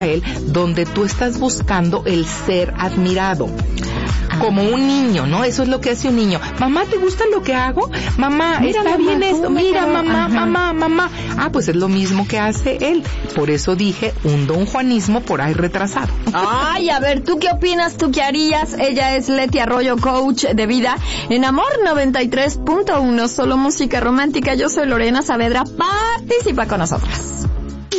él, donde tú estás buscando el ser admirado. Como un niño, ¿no? Eso es lo que hace un niño. Mamá, ¿te gusta lo que hago? Mamá, mira, está mamá, bien esto. Mira, mamá, mamá. Pues es lo mismo que hace él. Por eso dije un don Juanismo por ahí retrasado. Ay, a ver, ¿tú qué opinas? ¿Tú qué harías? Ella es Leti Arroyo, coach de vida en Amor 93.1, solo música romántica. Yo soy Lorena Saavedra. Participa con nosotras.